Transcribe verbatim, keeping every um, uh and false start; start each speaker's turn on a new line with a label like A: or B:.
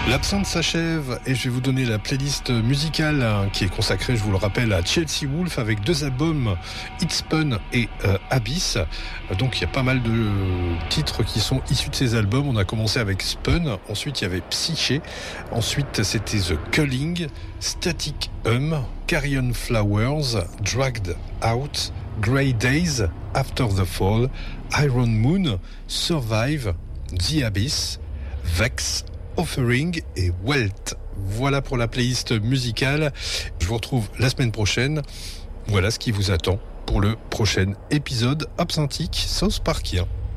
A: L'absinthe s'achève et je vais vous donner la playlist musicale qui est consacrée, je vous le rappelle, à Chelsea Wolfe avec deux albums, It's Spun et euh, Abyss. Donc il y a pas mal de titres qui sont issus de ces albums. On a commencé avec Spun, ensuite il y avait Psyché, ensuite c'était The Culling, Static Hum, Carrion Flowers, Dragged Out, Grey Days, After the Fall, Iron Moon, Survive, The Abyss, Vex, Offering et Wealth. Voilà pour la playlist musicale. Je vous retrouve la semaine prochaine. Voilà ce qui vous attend pour le prochain épisode absinthique South Parkien.